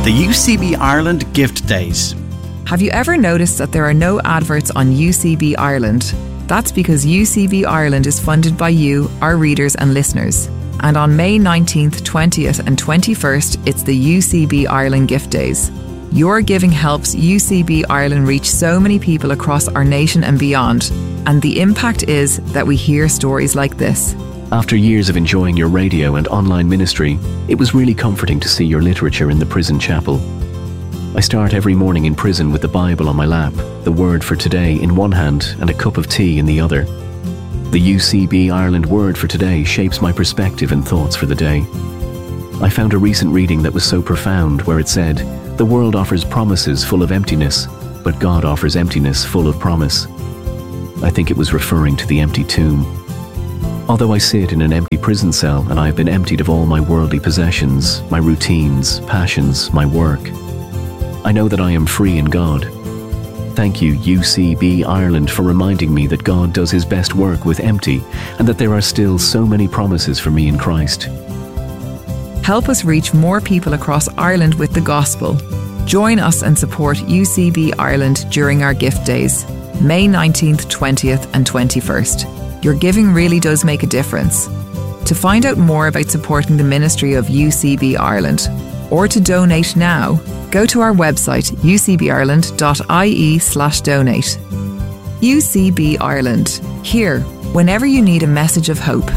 the UCB Ireland Gift Days. Have you ever noticed that there are no adverts on UCB Ireland? That's because UCB Ireland is funded by you, our readers and listeners. And on May 19th, 20th and 21st, it's the UCB Ireland Gift Days. Your giving helps UCB Ireland reach so many people across our nation and beyond. And the impact is that we hear stories like this. After years of enjoying your radio and online ministry, it was really comforting to see your literature in the prison chapel. I start every morning in prison with the Bible on my lap, the Word for Today in one hand and a cup of tea in the other. The UCB Ireland Word for Today shapes my perspective and thoughts for the day. I found a recent reading that was so profound where it said, "The world offers promises full of emptiness, but God offers emptiness full of promise." I think it was referring to the empty tomb. Although I sit in an empty prison cell and I have been emptied of all my worldly possessions, my routines, passions, my work, I know that I am free in God. Thank you, UCB Ireland, for reminding me that God does his best work with empty and that there are still so many promises for me in Christ. Help us reach more people across Ireland with the gospel. Join us and support UCB Ireland during our gift days, May 19th, 20th and 21st. Your giving really does make a difference. To find out more about supporting the ministry of UCB Ireland, or to donate now, go to our website ucbireland.ie/donate. UCB Ireland, here whenever you need a message of hope.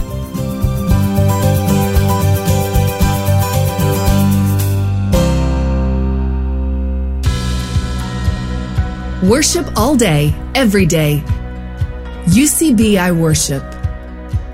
Worship all day, every day. UCB I Worship.